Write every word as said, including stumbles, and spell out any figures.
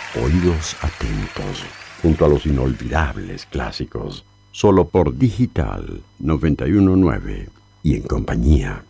Oídos atentos, junto a los inolvidables clásicos, solo por Digital noventa y uno punto nueve y en compañía